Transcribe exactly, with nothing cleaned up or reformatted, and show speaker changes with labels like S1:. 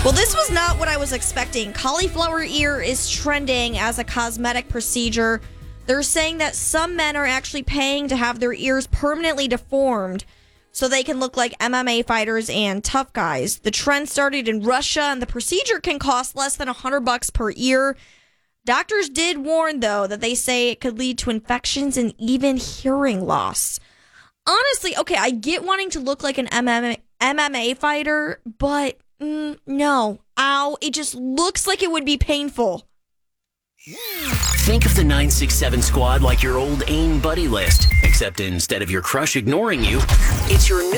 S1: Well, this was not what I was expecting. Cauliflower ear is trending as a cosmetic procedure. They're saying that some men are actually paying to have their ears permanently deformed so they can look like M M A fighters and tough guys. The trend started in Russia, and the procedure can cost less than one hundred bucks per ear. Doctors did warn, though, that they say it could lead to infections and even hearing loss. Honestly, okay, I get wanting to look like an M M A fighter, but mm, no. Ow, it just looks like it would be painful.
S2: Think of the nine six seven squad like your old AIM buddy list, except instead of your crush ignoring you, it's your new